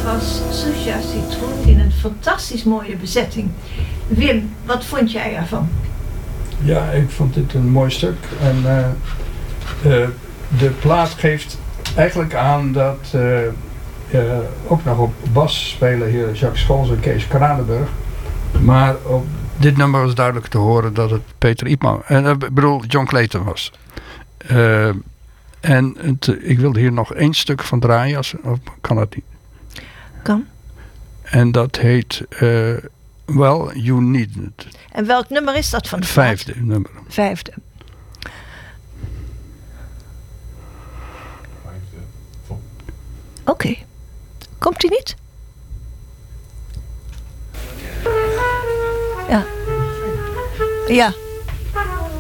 was Susha Citroen in een fantastisch mooie bezetting. Wim, wat vond jij ervan? Ja, ik vond dit een mooi stuk. En de plaat geeft eigenlijk aan dat ook nog op bas spelen hier Jacques Scholz en Kees Kranenburg. Maar op dit nummer was duidelijk te horen dat het Peter Iepman, John Clayton was. Ik wilde hier nog 1 stuk van draaien, of kan dat niet? Kan. En dat heet Well, You Need It. En welk nummer is dat van de plaat? 5e nummer. 5e. Oké. Komt hij niet? Ja. Ja.